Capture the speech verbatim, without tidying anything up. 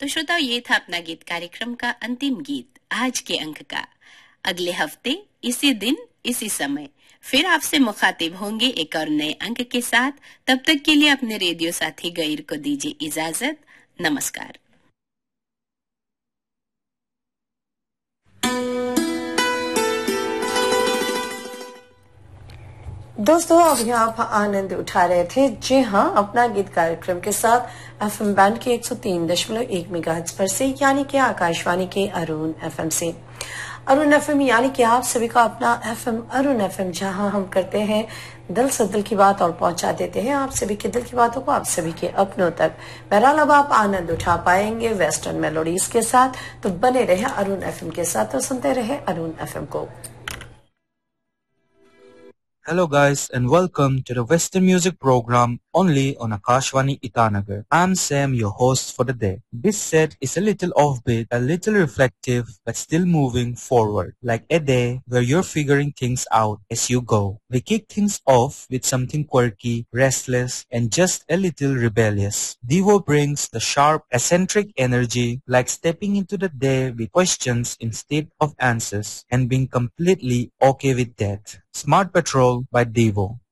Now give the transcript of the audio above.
तो श्रोताओं, ये था अपना गीत कार्यक्रम का अंतिम गीत आज के अंक का। अगले हफ्ते इसी दिन इसी समय फिर आपसे मुखातिब होंगे एक और नए अंक के साथ। तब तक के लिए अपने रेडियो साथी गईर को दीजिए इजाजत। नमस्कार। दोस्तों, अभी आप आनंद उठा रहे थे जी हाँ अपना गीत कार्यक्रम के साथ एफएम बैंड के एक सौ तीन दशमलव एक मेगाहर्ट्ज पर से, यानी कि आकाशवाणी के अरुण एफएम से। अरुण एफएम यानी कि आप सभी का अपना एफएम अरुण एफएम, जहां हम करते हैं दिल से दिल की बात और पहुंचा देते हैं आप सभी के दिल की बातों को आप सभी के अपनों तक। बहरहाल अब आप आनंद उठा पाएंगे वेस्टर्न मेलोडीज के साथ, तो बने रहे अरुण एफएम के साथ और सुनते रहे अरुण एफएम को। Hello guys and welcome to the Western Music Program only on Akashvani Itanagar. I'm Sam, your host for the day. This set is a little offbeat, a little reflective, but still moving forward. Like a day where you're figuring things out as you go. We kick things off with something quirky, restless, and just a little rebellious. Devo brings the sharp, eccentric energy, like stepping into the day with questions instead of answers, and being completely okay with that. Smart Patrol by Devo.